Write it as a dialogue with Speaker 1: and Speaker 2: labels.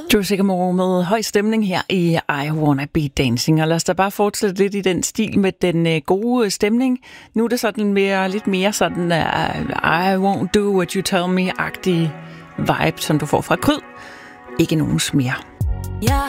Speaker 1: Drew Sycamore med høj stemning her i I Wanna Be Dancing, og lad os da bare fortsætte lidt i den stil med den gode stemning. Nu er det sådan lidt mere sådan I won't do what you tell me-agtig vibe, som du får fra Kryd. Ikke nogens mere.
Speaker 2: Jeg